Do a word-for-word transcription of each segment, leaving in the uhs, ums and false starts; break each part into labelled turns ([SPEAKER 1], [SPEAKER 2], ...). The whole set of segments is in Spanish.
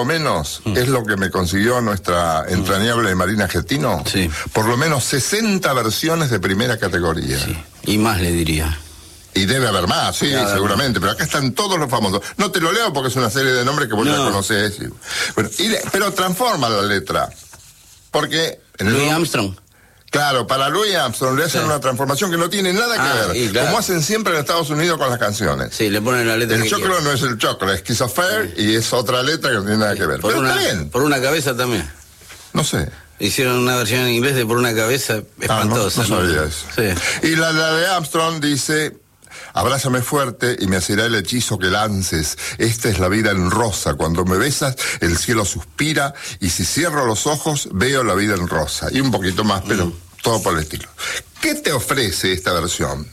[SPEAKER 1] lo menos, mm. es lo que me consiguió nuestra entrañable Marina Getino,
[SPEAKER 2] sí.
[SPEAKER 1] por lo menos sesenta versiones de primera categoría.
[SPEAKER 2] Sí. Y más le diría.
[SPEAKER 1] Y debe haber más, sí, claro, seguramente, pero acá están todos los famosos. No te lo leo porque es una serie de nombres que vos no. ya conocés. Y, bueno, y le, pero transforma la letra. Porque... En
[SPEAKER 2] Louis
[SPEAKER 1] el,
[SPEAKER 2] Armstrong.
[SPEAKER 1] Claro, para Louis Armstrong le hacen sí. una transformación que no tiene nada que ah, ver, claro. como hacen siempre en Estados Unidos con las canciones.
[SPEAKER 2] Sí, le ponen la letra.
[SPEAKER 1] El
[SPEAKER 2] que
[SPEAKER 1] choclo
[SPEAKER 2] quiere.
[SPEAKER 1] no es el choclo, es Schizofair sí. y es otra letra que no tiene nada que ver.
[SPEAKER 2] Por
[SPEAKER 1] Pero
[SPEAKER 2] una,
[SPEAKER 1] está bien.
[SPEAKER 2] Por una cabeza también.
[SPEAKER 1] No sé.
[SPEAKER 2] Hicieron una versión en inglés de Por una cabeza espantosa.
[SPEAKER 1] Ah, no, no sabía ¿no? eso. Sí. Y la, la de Armstrong dice... Abrázame fuerte y me hacerá el hechizo que lances. Esta es la vida en rosa. Cuando me besas, el cielo suspira. Y si cierro los ojos, veo la vida en rosa. Y un poquito más, pero mm. todo por el estilo. ¿Qué te ofrece esta versión?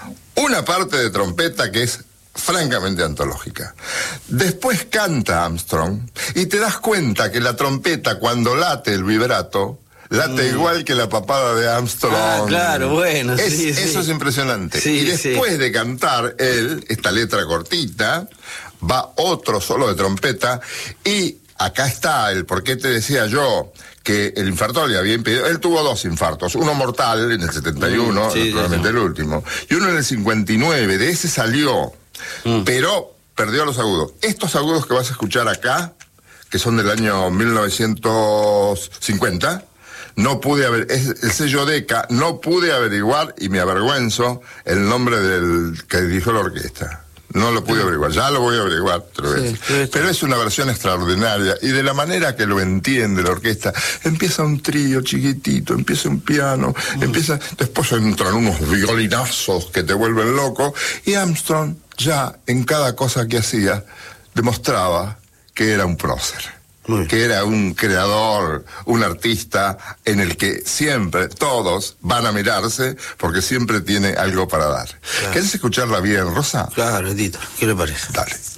[SPEAKER 1] Una parte de trompeta que es francamente antológica. Después canta Armstrong y te das cuenta que la trompeta, cuando late el vibrato, late mm. igual que la papada de Armstrong.
[SPEAKER 2] Ah, claro, bueno,
[SPEAKER 1] es,
[SPEAKER 2] sí,
[SPEAKER 1] Eso
[SPEAKER 2] sí.
[SPEAKER 1] es impresionante.
[SPEAKER 2] Sí,
[SPEAKER 1] y después
[SPEAKER 2] sí.
[SPEAKER 1] de cantar él, esta letra cortita, va otro solo de trompeta, y acá está el por qué te decía yo que el infarto le había impedido. Él tuvo dos infartos, uno mortal en el setenta y uno, mm, sí, probablemente sí, sí. el último, y uno en el cincuenta y nueve, de ese salió, mm. pero perdió los agudos. Estos agudos que vas a escuchar acá, que son del año mil novecientos cincuenta, no pude haber, es el sello Decca, no pude averiguar, y me avergüenzo, el nombre del que dirigió la orquesta. No lo pude averiguar, ya lo voy a averiguar otra vez. Sí, pero es una versión extraordinaria, y de la manera que lo entiende la orquesta, empieza un trío chiquitito, empieza un piano, mm. empieza, después entran unos violinazos que te vuelven loco, y Armstrong ya en cada cosa que hacía demostraba que era un prócer. Muy. Que era un creador, un artista en el que siempre todos van a mirarse porque siempre tiene algo para dar. Claro. ¿Querés escucharla bien, Rosa?
[SPEAKER 2] Claro, Edito, ¿qué le parece?
[SPEAKER 1] Dale.